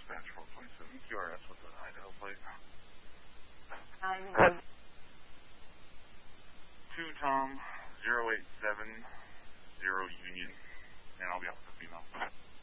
dispatch 427 QRS with the Idaho plate. 2 Tom 0870 Union, and I'll be off with the female.